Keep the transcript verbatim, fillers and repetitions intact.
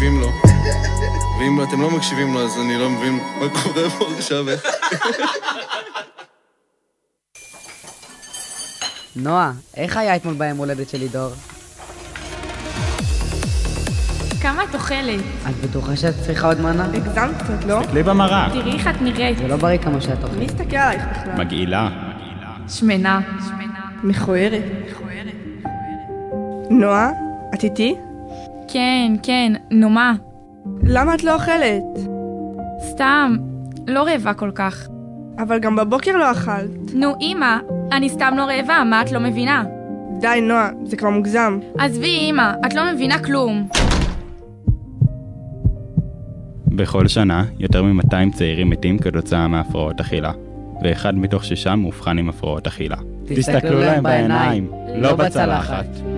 מקשיבים לו. ואם אתם לא מקשיבים לו, אז אני לא מבין מה קורה פה עכשיו. נועה, איך היה אתמול ביום הולדת שלי דור? כמה את אוכלת? את בטוחה שאת צריכה עוד מנה? הגזמת קצת, לא? תסתכלי במראה. תראי איך את נראית. זה לא בריא כמו שאת אוכלת. מי הסתכל עלייך בכלל? מגעילה. שמנה. מכוערת. נועה, את איתי? כן, כן, נו מה? למה את לא אוכלת? סתם, לא רעבה כל כך. אבל גם בבוקר לא אכלת. נו אמא, אני סתם לא רעבה, מה את לא מבינה? די נועה, זה כבר מוגזם. עזבי אמא, את לא מבינה כלום. בכל שנה, יותר מ-מאתיים צעירים מתים כתוצאה מהפרעות אכילה, ואחד מתוך שישה מאובחן עם הפרעות אכילה. תסתכלו להם בעיניים, לא בצלחת.